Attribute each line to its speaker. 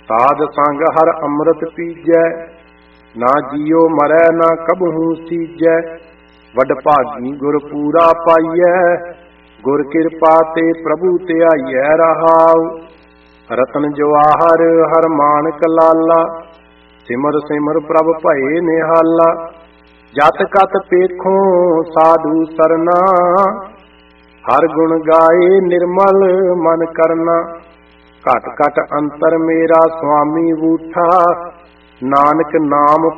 Speaker 1: ਸਾਧ ਸੰਗ ਹਰ ਅੰਮ੍ਰਿਤ ਪੀਜੈ, ਨਾ ਜੀਉ ਮਰੈ ਨਾ ਕਬਹੂ ਸੀਜੈ। ਵਡ ਭਾਗੀ ਗੁਰ ਪੂਰਾ ਪਾਈਐ, ਗੁਰ ਕਿਰਪਾ ਤੇ ਪ੍ਰਭੂ ਧਿਆਈਐ ਰਹਾਉ। ਰਤਨ ਜਵਾਹਰ ਹਰ ਮਾਨਕ ਲਾਲਾ, ਸਿਮਰ ਸਿਮਰ ਪ੍ਰਭ ਭਏ ਨਿਹਾਲਾ। ਜਤ ਕਤ ਪੇਖੋਂ ਸਾਧੂ ਸਰਨਾ, ਹਰ ਗੁਣ ਗਾਏ ਨਿਰਮਲ ਮਨ ਕਰਨਾ। ਘਟ ਘਟ ਅੰਤਰ ਮੇਰਾ ਸੁਆਮੀ ਬੂਠਾ, ਨਾਨਕ ਨਾਮ